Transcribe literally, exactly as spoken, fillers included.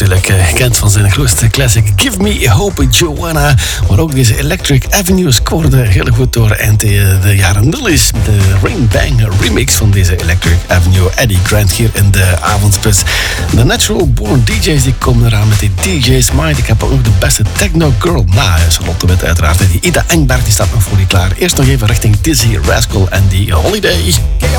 natuurlijk uh, gekend van zijn grootste classic Give Me Hope, Joanna. Maar ook deze Electric Avenue scoorde heel goed door eind de, de jaren nul is. De Rain Bang remix van deze Electric Avenue. Eddie Grant hier in de avondspits. De Natural Born D J's die komen eraan met die D J's Mind. Ik heb ook nog de beste techno girl na Charlotte Wit uiteraard. Die Ida Engberg die staat nog voor je klaar. Eerst nog even richting Dizzy Rascal en die Holiday.